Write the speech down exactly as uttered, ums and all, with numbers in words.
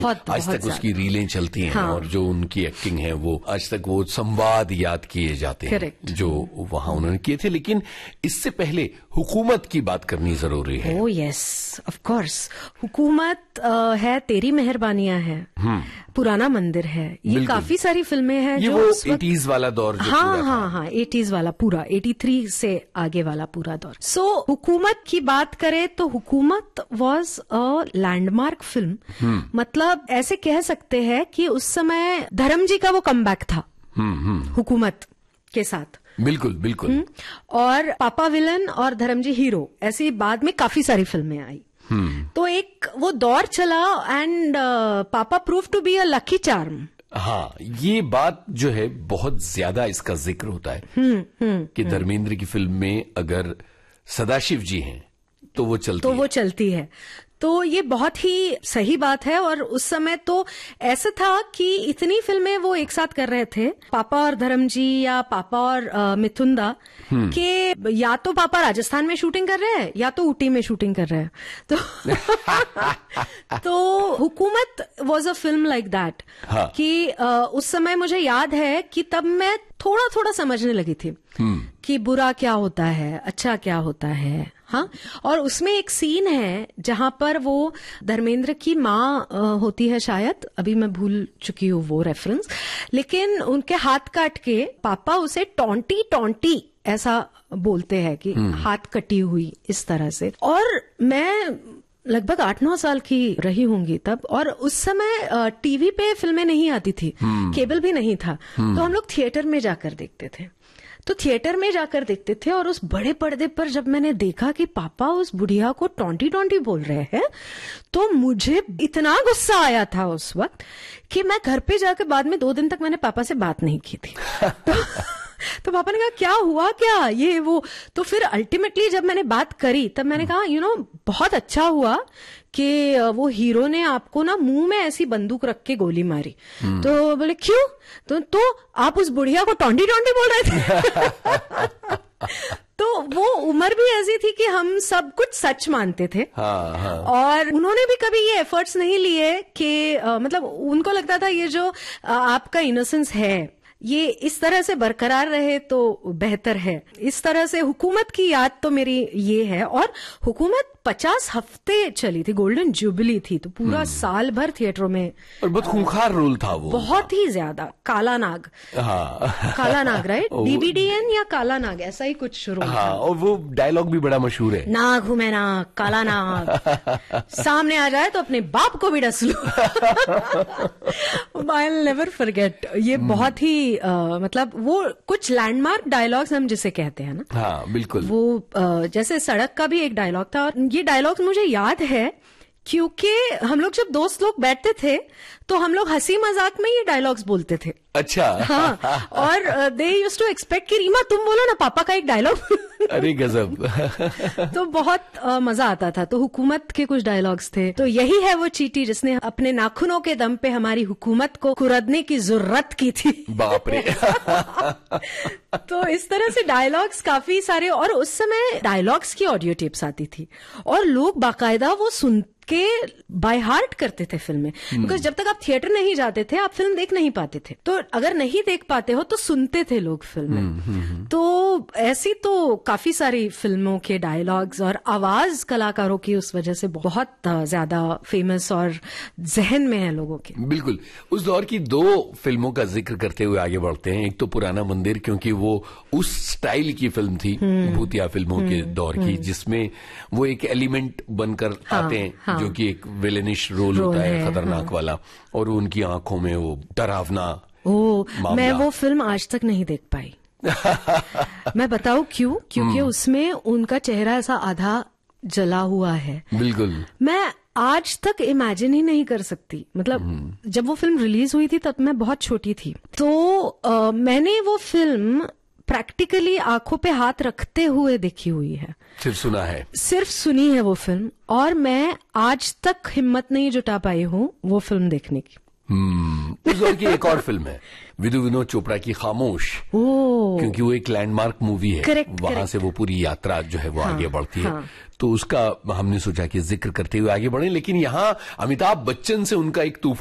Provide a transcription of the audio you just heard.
बहुत, आज बहुत तक उसकी रीलें चलती हैं। हाँ। और जो उनकी एक्टिंग है वो आज तक वो संवाद याद किए जाते हैं Correct. जो वहां उन्होंने किए थे। लेकिन इससे पहले हुकूमत की बात करनी जरूरी है। ओ यस, ऑफ कोर्स। हुकूमत अ, है, तेरी मेहरबानियां है, पुराना मंदिर है, ये काफी सारी फिल्में हैं ये जो वो उस वक्त- एटीज वाला दौर जो हाँ पूरा हाँ हाँ एटीज वाला पूरा, एटी थ्री से आगे वाला पूरा दौर। सो so, हुकूमत की बात करें तो हुकूमत वॉज अ लैंडमार्क फिल्म। मतलब ऐसे कह सकते हैं कि उस समय धर्म जी का वो कमबैक था हुकूमत के साथ। बिल्कुल बिल्कुल। और पापा विलन और धर्म जी हीरो, ऐसी बाद में काफी सारी फिल्में आई। तो एक वो दौर चला एंड पापा prove to be a lucky charm. हाँ, ये बात जो है बहुत ज्यादा इसका जिक्र होता है कि धर्मेंद्र की फिल्म में अगर सदाशिव जी हैं तो वो चलती तो है। वो चलती है। तो ये बहुत ही सही बात है। और उस समय तो ऐसा था कि इतनी फिल्में वो एक साथ कर रहे थे, पापा और धर्म जी या पापा और आ, मिथुंदा, कि या तो पापा राजस्थान में शूटिंग कर रहे हैं या तो ऊटी में शूटिंग कर रहे हैं। तो तो हुकूमत was a film like that कि आ, उस समय मुझे याद है कि तब मैं थोड़ा थोड़ा समझने लगी थी कि बुरा क्या होता है, अच्छा क्या होता है। हाँ, और उसमें एक सीन है जहां पर वो धर्मेंद्र की माँ होती है, शायद अभी मैं भूल चुकी हूँ वो रेफरेंस, लेकिन उनके हाथ काट के पापा उसे टॉन्टी टॉन्टी ऐसा बोलते हैं कि हाथ कटी हुई इस तरह से। और मैं लगभग आठ नौ साल की रही होंगी तब, और उस समय टीवी पे फिल्में नहीं आती थी, केबल भी नहीं था, तो हम लोग थिएटर में जाकर देखते थे। तो थिएटर में जाकर देखते थे और उस बड़े पर्दे पर जब मैंने देखा कि पापा उस बुढ़िया को टॉन्टी टॉन्टी बोल रहे हैं, तो मुझे इतना गुस्सा आया था उस वक्त कि मैं घर पे जाकर बाद में दो दिन तक मैंने पापा से बात नहीं की थी। तो, तो पापा ने कहा क्या हुआ क्या ये वो। तो फिर अल्टीमेटली जब मैंने बात करी तब मैंने कहा यू नो बहुत अच्छा हुआ कि वो हीरो ने आपको ना मुंह में ऐसी बंदूक रख के गोली मारी। तो बोले क्यों? तो, तो आप उस बुढ़िया को टॉन्टी टॉन्टी बोल रहे थे। तो वो उम्र भी ऐसी थी कि हम सब कुछ सच मानते थे। हाँ, हाँ। और उन्होंने भी कभी ये एफर्ट्स नहीं लिए कि आ, मतलब उनको लगता था ये जो आ, आपका इनोसेंस है ये इस तरह से बरकरार रहे तो बेहतर है। इस तरह से हुकूमत की याद तो मेरी ये है। और हुकूमत पचास हफ्ते चली थी, गोल्डन जुबली थी, तो पूरा साल भर थिएटरों में। और बहुत खूंखार रोल था वो, बहुत ही ज्यादा। काला नाग, हाँ काला नाग राइट, डीबीडीएन या काला नाग ऐसा ही कुछ शुरू। हाँ, और वो डायलॉग भी बड़ा मशहूर है, नाग हूं मैं नाग, काला नाग, सामने आ जाए तो अपने बाप को भी डस लो। I will never forget. ये बहुत ही Uh, मतलब वो कुछ लैंडमार्क डायलॉग्स हम जिसे कहते हैं ना। हाँ बिल्कुल। वो uh, जैसे सड़क का भी एक डायलॉग था, और ये डायलॉग्स मुझे याद है क्योंकि हम लोग जब दोस्त लोग बैठते थे तो हम लोग हंसी मजाक में ये डायलॉग्स बोलते थे। अच्छा। हाँ, और दे यूज्ड टू एक्सपेक्ट कि रीमा तुम बोलो ना पापा का एक डायलॉग। अरे गजब। तो बहुत uh, मजा आता था। तो हुकूमत के कुछ डायलॉग्स थे। तो यही है वो चींटी जिसने अपने नाखूनों के दम पे हमारी हुकूमत को कुरदने की जरूरत की थी। बाप रे। तो इस तरह से डायलॉग्स काफी सारे। और उस समय डायलॉग्स की ऑडियो टेप्स आती थी और लोग बाकायदा वो सुन के बाय हार्ट करते थे फिल्में, बिकॉज जब तक आप थिएटर नहीं जाते थे आप फिल्म देख नहीं पाते थे। तो अगर नहीं देख पाते हो तो सुनते थे लोग फिल्में। तो ऐसी तो काफी सारी फिल्मों के डायलॉग्स और आवाज कलाकारों की उस वजह से बहुत ज्यादा फेमस और जहन में है लोगों के। बिल्कुल। उस दौर की दो फिल्मों का जिक्र करते हुए आगे बढ़ते हैं। एक तो पुराना मंदिर, क्योंकि वो उस स्टाइल की फिल्म थी, भूतिया फिल्मों के दौर की, जिसमें वो एक एलिमेंट बनकर हाँ, आते हैं हाँ, जो कि एक विलेनिश रोल, रोल होता है, है खतरनाक हाँ, वाला, और उनकी आंखों में वो डरावना। ओ, मैं वो फिल्म आज तक नहीं देख पाई। मैं बताऊं क्यों? क्योंकि उसमें उनका चेहरा ऐसा आधा जला हुआ है। बिल्कुल। मैं आज तक इमेजिन ही नहीं कर सकती। मतलब जब वो फिल्म रिलीज हुई थी तब मैं बहुत छोटी थी। तो आ, मैंने वो फिल्म प्रैक्टिकली आंखों पे हाथ रखते हुए देखी हुई है। सिर्फ सुना है, सिर्फ सुनी है वो फिल्म, और मैं आज तक हिम्मत नहीं जुटा पाई हूँ वो फिल्म देखने की। हम्म उस दौर की एक और फिल्म है विदु विनोद चोपड़ा की खामोश, क्योंकि वो एक लैंडमार्क मूवी है। correct, वहां correct. से वो पूरी यात्रा जो है वो हाँ, आगे बढ़ती है। हाँ. तो उसका हमने सोचा कि जिक्र करते हुए आगे बढ़े, लेकिन यहाँ अमिताभ बच्चन से उनका एक तूफान